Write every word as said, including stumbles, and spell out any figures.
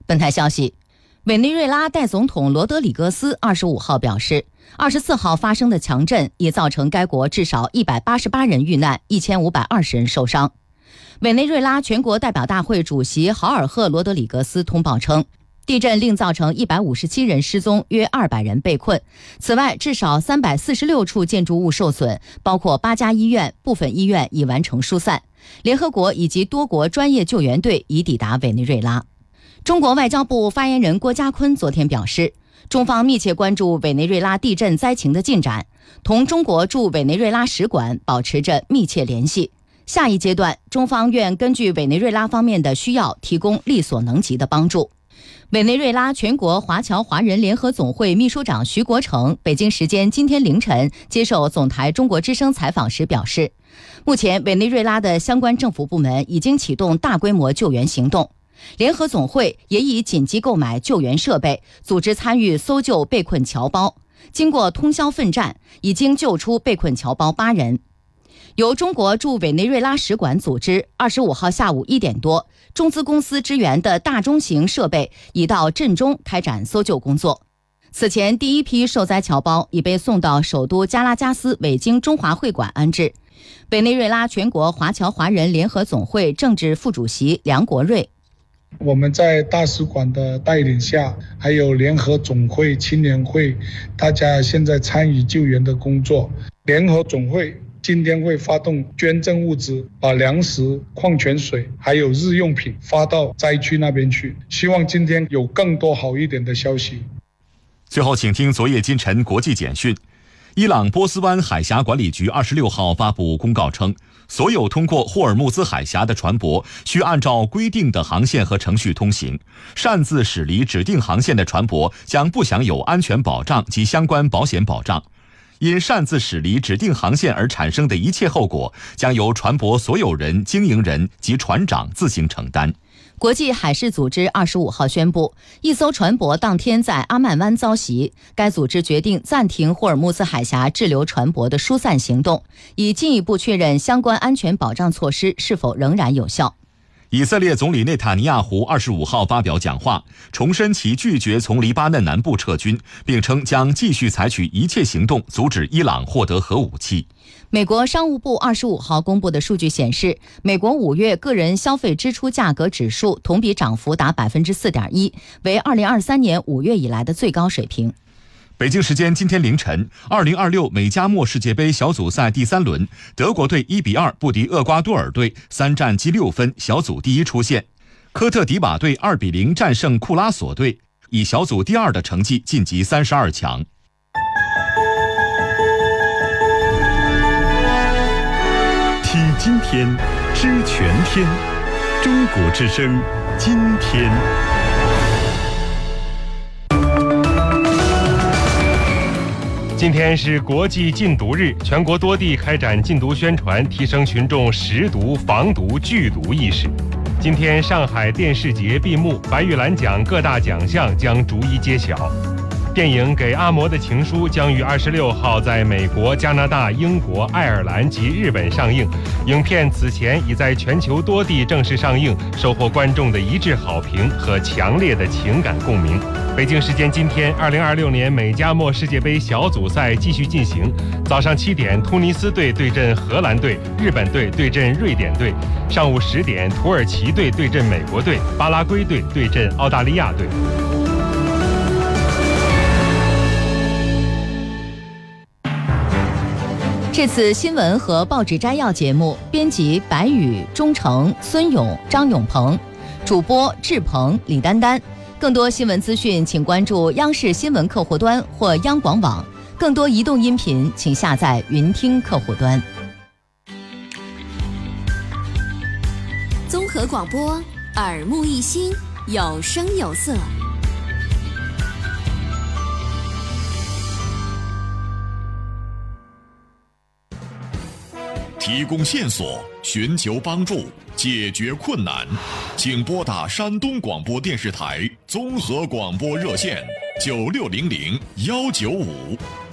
本台消息，委内瑞拉代总统罗德里戈斯二十五号表示，二十四号发生的强震已造成该国至少一百八十八人遇难，一千五百二十人受伤。委内瑞拉全国代表大会主席豪尔赫·罗德里格斯通报称，地震另造成一百五十七人失踪，约二百人被困。此外，至少三百四十六处建筑物受损，包括八家医院，部分医院已完成疏散。联合国以及多国专业救援队已抵达委内瑞拉。中国外交部发言人郭家坤昨天表示，中方密切关注委内瑞拉地震灾情的进展，同中国驻委内瑞拉使馆保持着密切联系。下一阶段，中方愿根据委内瑞拉方面的需要，提供力所能及的帮助。委内瑞拉全国华侨华人联合总会秘书长徐国成北京时间今天凌晨接受总台中国之声采访时表示，目前委内瑞拉的相关政府部门已经启动大规模救援行动，联合总会也已紧急购买救援设备，组织参与搜救被困侨胞。经过通宵奋战，已经救出被困侨胞八人。由中国驻委内瑞拉使馆组织，二十五号下午一点多，中资公司支援的大中型设备已到震中开展搜救工作。此前，第一批受灾侨胞已被送到首都加拉加斯伪京中华会馆安置。委内瑞拉全国华侨华人联合总会政治副主席梁国瑞， 我们在大使馆的带领下，还有联合总会、青年会，大家现在参与救援的工作。联合总会今天会发动捐赠物资，把粮食、矿泉水还有日用品发到灾区那边去，希望今天有更多好一点的消息。 最后请听昨夜今晨国际简讯。伊朗波斯湾海峡管理局二十六号发布公告称，所有通过霍尔木兹海峡的船舶需按照规定的航线和程序通行，擅自驶离指定航线的船舶将不享有安全保障及相关保险保障。因擅自驶离指定航线而产生的一切后果，将由船舶所有人、经营人及船长自行承担。 国际海事组织二十五号宣布，一艘船舶当天在阿曼湾遭袭，该组织决定暂停霍尔木兹海峡滞留船舶的疏散行动，以进一步确认相关安全保障措施是否仍然有效。 以色列总理内塔尼亚胡二十五号发表讲话，重申其拒绝从黎巴嫩南部撤军，并称将继续采取一切行动阻止伊朗获得核武器。 美国商务部二十五号公布的数据显示，美国五月个人消费支出价格指数同比涨幅达 百分之四点一， 为二零二三年五月以来的最高水平。 北京时间今天凌晨，二零二六美加墨世界杯小组赛第三轮，德国队一比二不敌厄瓜多尔队，三战积六分，小组第一出线。科特迪瓦队二比零战胜库拉索队，以小组第二的成绩晋级三十二强。 听今天，知全天，中国之声，今天。 今天是国际禁毒日，全国多地开展禁毒宣传，提升群众识毒、防毒、拒毒意识。今天上海电视节闭幕，白玉兰奖各大奖项将逐一揭晓。电影《给阿嬷的情书》将于二十六号在美国、加拿大、英国、爱尔兰及日本上映。影片此前已在全球多地正式上映，收获观众的一致好评和强烈的情感共鸣。北京时间今天，二零二六年美加墨世界杯小组赛继续进行。早上七点，突尼斯队对阵荷兰队，日本队对阵瑞典队；上午十点，土耳其队对阵美国队，巴拉圭队对阵澳大利亚队。 这次新闻和报纸摘要节目，编辑白宇、钟诚、孙勇、张永鹏，主播志鹏、李丹丹。更多新闻资讯，请关注央视新闻客户端或央广网。更多移动音频，请下载云听客户端。 综合广播，耳目一新，有声有色。 提供线索，寻求帮助，解决困难，请拨打山东广播电视台综合广播热线九六零零幺九五。